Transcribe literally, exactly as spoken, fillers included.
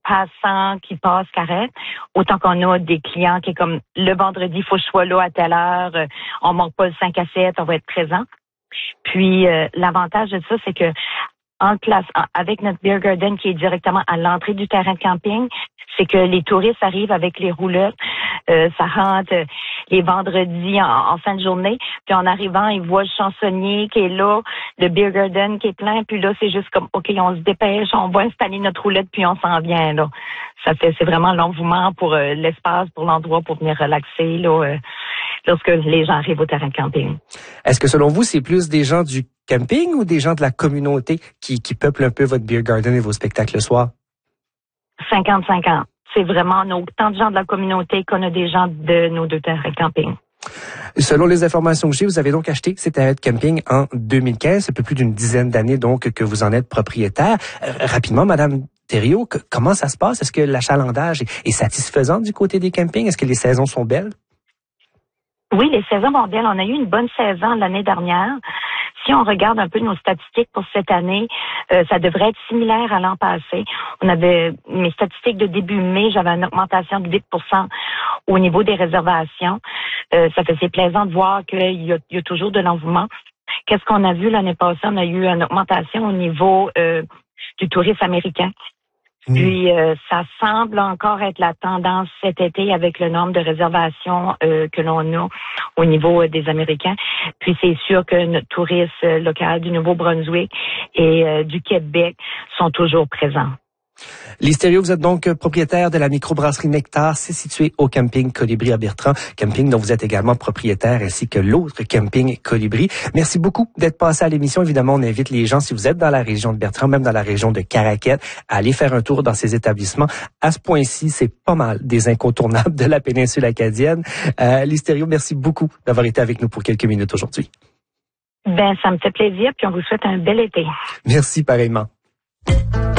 passants qui passent, qui arrêtent, autant qu'on a des clients qui est comme le vendredi, il faut que je sois là à telle heure, euh, on manque pas le cinq à sept, on va être présent. Puis euh, l'avantage de ça, c'est que en place, avec notre beer garden qui est directement à l'entrée du terrain de camping, c'est que les touristes arrivent avec les roulottes, euh, ça rentre euh, les vendredis en, en fin de journée, puis en arrivant, ils voient le chansonnier qui est là, le beer garden qui est plein, puis là, c'est juste comme, OK, on se dépêche, on va installer notre roulette, puis on s'en vient, là. Ça fait, c'est vraiment l'engouement pour euh, l'espace, pour l'endroit, pour venir relaxer, là, euh, lorsque les gens arrivent au terrain de camping. Est-ce que selon vous, c'est plus des gens du camping ou des gens de la communauté qui, qui peuplent un peu votre beer garden et vos spectacles le soir? cinquante cinquante. C'est vraiment on a autant de gens de la communauté qu'on a des gens de nos deux terrains de camping. Selon les informations que j'ai, vous avez donc acheté ces terrains de camping en deux mille quinze. C'est un peu plus d'une dizaine d'années donc que vous en êtes propriétaire. Euh, rapidement, Madame Thériault, que, comment ça se passe? Est-ce que l'achalandage est, est satisfaisant du côté des campings? Est-ce que les saisons sont belles? Oui, les saisons vont bien. On a eu une bonne saison l'année dernière. Si on regarde un peu nos statistiques pour cette année, euh, ça devrait être similaire à l'an passé. On avait mes statistiques de début mai, j'avais une augmentation de huit pour cent au niveau des réservations. Euh, ça faisait plaisant de voir qu'il y a, il y a toujours de l'engouement. Qu'est-ce qu'on a vu l'année passée? On a eu une augmentation au niveau euh, du tourisme américain. Puis, euh, ça semble encore être la tendance cet été avec le nombre de réservations euh, que l'on a au niveau euh, des Américains. Puis, c'est sûr que notre tourisme euh, local du Nouveau-Brunswick et euh, du Québec sont toujours présents. Lise Thériault, vous êtes donc propriétaire de la microbrasserie Nectar. C'est situé au camping Colibri à Bertrand, camping dont vous êtes également propriétaire, ainsi que l'autre camping Colibri. Merci beaucoup d'être passé à l'émission. Évidemment, on invite les gens, si vous êtes dans la région de Bertrand, même dans la région de Caraquette, à aller faire un tour dans ces établissements. À ce point-ci, c'est pas mal des incontournables de la péninsule acadienne. Euh, Lise Thériault, merci beaucoup d'avoir été avec nous pour quelques minutes aujourd'hui. Ben, ça me fait plaisir, puis on vous souhaite un bel été. Merci pareillement.